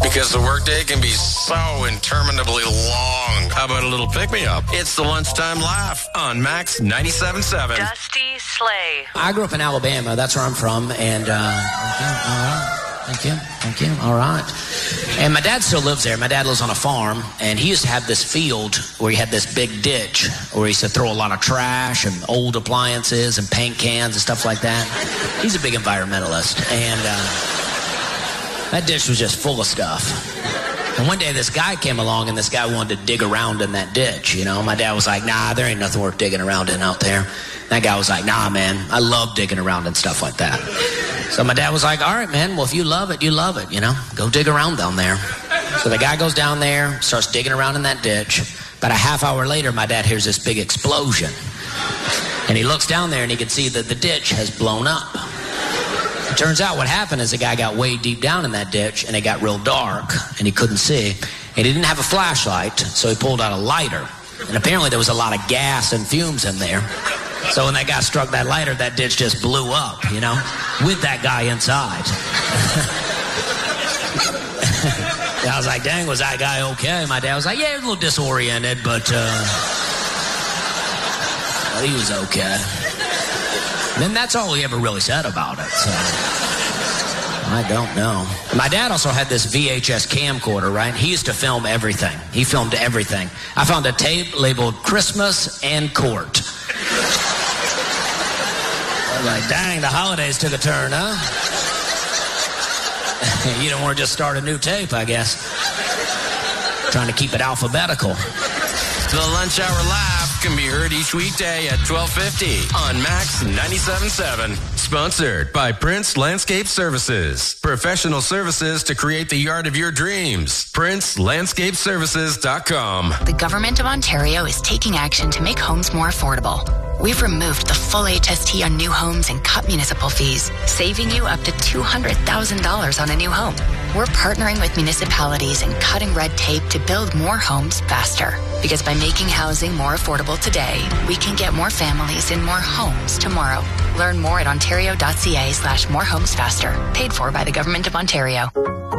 Because the workday can be so interminably long. How about a little pick-me-up? It's the Lunchtime Laugh on Max 97.7. Dusty Slay. I grew up in Alabama. That's where I'm from. And, Thank you. All right. And my dad still lives there. My dad lives on a farm. And he used to have this field where he had this big ditch where he used to throw a lot of trash and old appliances and paint cans and stuff like that. He's a big environmentalist. And that ditch was just full of stuff. And one day this guy came along and this guy wanted to dig around in that ditch. You know, my dad was like, nah, there ain't nothing worth digging around in out there. That guy was like, nah, man, I love digging around and stuff like that. So my dad was like, all right, man, well, if you love it, you love it, you know. Go dig around down there. So the guy goes down there, starts digging around in that ditch. About a half hour later, my dad hears this big explosion. And he looks down there and he can see that the ditch has blown up. It turns out what happened is the guy got way deep down in that ditch and it got real dark and he couldn't see. And he didn't have a flashlight, so he pulled out a lighter. And apparently there was a lot of gas and fumes in there. So when that guy struck that lighter, that ditch just blew up, you know, with that guy inside. I was like, dang, was that guy okay? My dad was like, yeah, he was a little disoriented, but he was okay. And that's all he ever really said about it, so I don't know. My dad also had this VHS camcorder, right? He used to film everything. He filmed everything. I found a tape labeled Christmas and Court. I was like, dang, the holidays took a turn, huh? You don't want to just start a new tape, I guess. Trying to keep it alphabetical. The Lunch Hour Laugh can be heard each weekday at 12:50 on Max 97.7. Sponsored by Prince Landscape Services. Professional services to create the yard of your dreams. PrinceLandscapeServices.com. The Government of Ontario is taking action to make homes more affordable. We've removed the full HST on new homes and cut municipal fees, saving you up to $200,000 on a new home. We're partnering with municipalities and cutting red tape to build more homes faster. Because by making housing more affordable today, we can get more families in more homes tomorrow. Learn more at ontario.ca/morehomesfaster. Paid for by the Government of Ontario.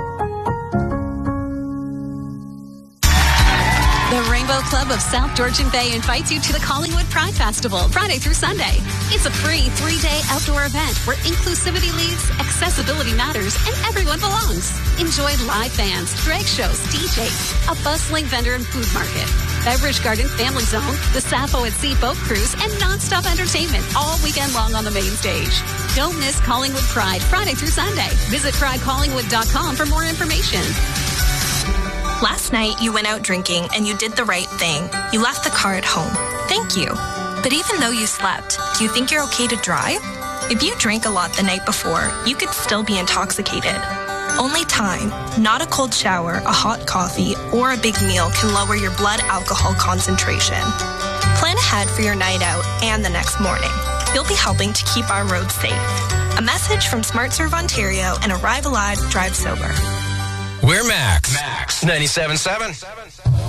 The Rainbow Club of South Georgian Bay invites you to the Collingwood Pride Festival, Friday through Sunday. It's a free 3-day outdoor event where inclusivity leads, accessibility matters, and everyone belongs. Enjoy live bands, drag shows, DJs, a bustling vendor and food market, beverage garden, family zone, the Sappho at Sea boat cruise, and non-stop entertainment all weekend long on the main stage. Don't miss Collingwood Pride, Friday through Sunday. Visit pridecollingwood.com for more information. Last night, you went out drinking and you did the right thing. You left the car at home. Thank you. But even though you slept, do you think you're okay to drive? If you drank a lot the night before, you could still be intoxicated. Only time, not a cold shower, a hot coffee, or a big meal can lower your blood alcohol concentration. Plan ahead for your night out and the next morning. You'll be helping to keep our roads safe. A message from SmartServe Ontario and Arrive Alive, Drive Sober. We're Max 97.7.